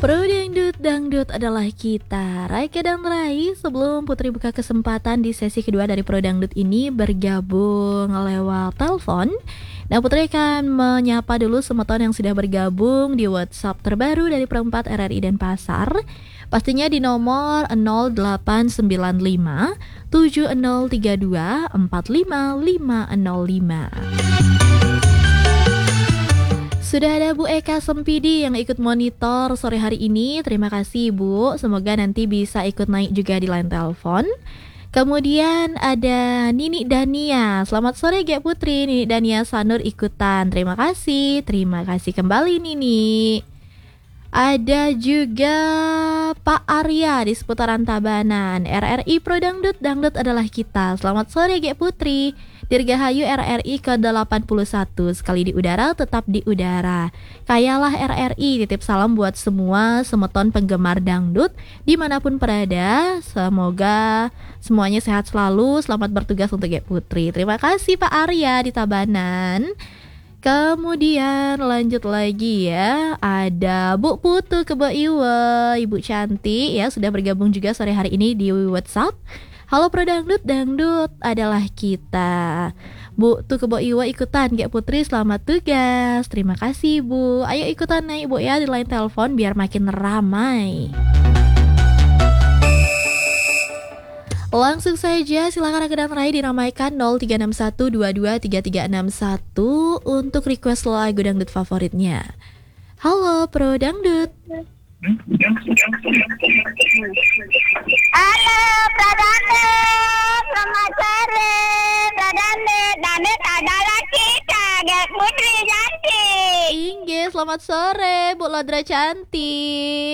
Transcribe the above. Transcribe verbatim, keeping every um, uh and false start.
Pro Dangdut, Dangdut adalah kita. Raike dan Rai, sebelum Putri buka kesempatan di sesi kedua dari Pro Dangdut ini bergabung lewat telepon. Nah, Putri akan menyapa dulu semeton yang sudah bergabung di WhatsApp terbaru dari Perempat R R I Denpasar. Pastinya di nomor nol delapan sembilan lima tujuh nol tiga dua empat lima lima nol lima. Sudah ada Bu Eka Sempidi yang ikut monitor sore hari ini. Terima kasih Bu, semoga nanti bisa ikut naik juga di line telepon. Kemudian ada Nini Dania. Selamat sore Gek Putri. Nini Dania Sanur ikutan. Terima kasih. Terima kasih kembali Nini. Ada juga Pak Arya di seputaran Tabanan. R R I Pro Dangdut, Dangdut adalah kita. Selamat sore Gek Putri. Dirgahayu R R I ke delapan puluh satu. Sekali di udara, tetap di udara. Kayalah R R I. Titip salam buat semua semeton penggemar dangdut dimanapun berada. Semoga semuanya sehat selalu. Selamat bertugas untuk Gek Putri. Terima kasih Pak Arya di Tabanan. Kemudian lanjut lagi ya, ada Bu Putu Kebo Iwe, Ibu cantik ya, sudah bergabung juga sore hari ini di WhatsApp. Halo Pro Dangdut, Dangdut adalah kita. Bu Tu Kebo Iwe ikutan Gek Putri, selamat tugas. Terima kasih Bu. Ayo ikutan naik Bu ya di line telepon biar makin ramai. Langsung saja silakan Raike dan Rai diramaikan nol tiga enam satu dua dua tiga tiga enam satu untuk request lagu dangdut favoritnya. Halo Pro Dangdut. Halo Pro Dangdut, selamat sore Pro Dangdut. Dangdut adalah kita, Gek Putri cantik. Inge, selamat sore Bu Lodra cantik.